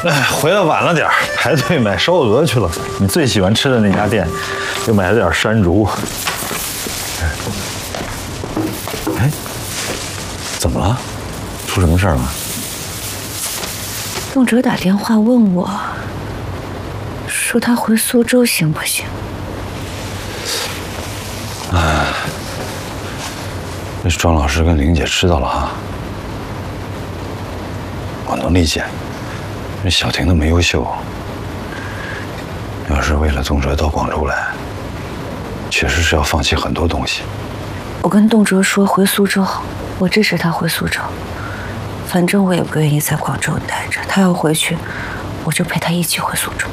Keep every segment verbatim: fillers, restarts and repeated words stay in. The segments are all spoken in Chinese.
哎，回来晚了点排队买烧鹅去了。你最喜欢吃的那家店，又买了点山竹。哎，怎么了？出什么事儿了？ 动辄打电话问我，说他回苏州行不行？ 哎，那是庄老师跟玲姐知道了哈。我能理解。 这小婷那么优秀，要是为了动辄到广州来，确实是要放弃很多东西。 我跟动辄说回苏州，我支持他回苏州，反正我也不愿意在广州待着。他要回去，我就陪他一起回苏州。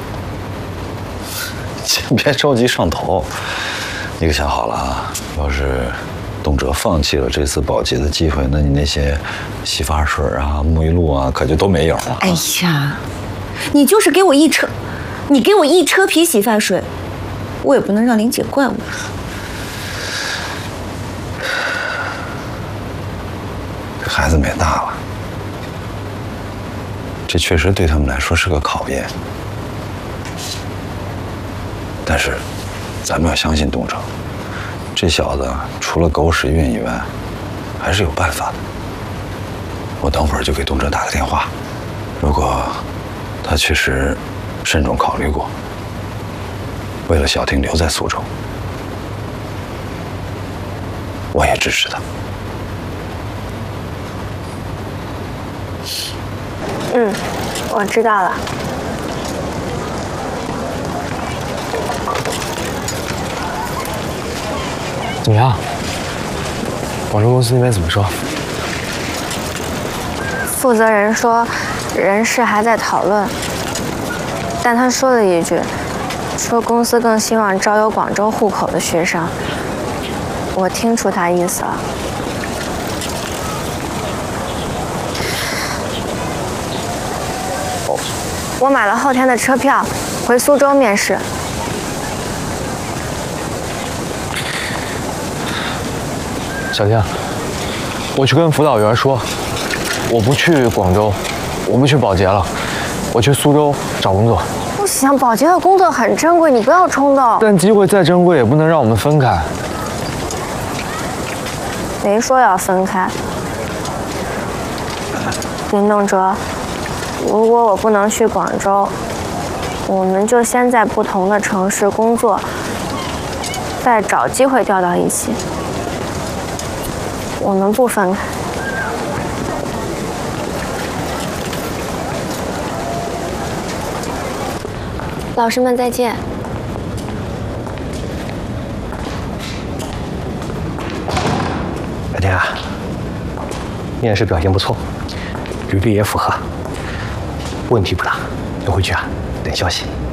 先别着急上头，你可想好了啊？要是动辄放弃了这次保洁的机会，那你那些洗发水啊、沐浴露啊，可就都没有了。 哎呀，你就是给我一车，你给我一车皮洗发水，我也不能让玲姐怪我。 这孩子们也大了，这确实对他们来说是个考验。但是，咱们要相信动辄。 这小子除了狗屎运以外，还是有办法的。我等会儿就给动辄打个电话，如果他确实慎重考虑过，为了小婷留在苏州，我也支持他。 嗯，我知道了。 怎么样？广州公司那边怎么说？ 负责人说，人事还在讨论，但他说了一句，说公司更希望招有广州户口的学生。我听出他意思了。我买了后天的车票，回苏州面试。 小婷，我去跟辅导员说，我不去广州，我不去保洁了，我去苏州找工作。 不行，保洁的工作很珍贵，你不要冲动。 但机会再珍贵，也不能让我们分开。 没说要分开。林动辄，如果我不能去广州，我们就先在不同的城市工作，再找机会调到一起。 我们不分开。老师们再见。 小婷啊，面试表现不错，履历也符合，问题不大。你回去啊，等消息。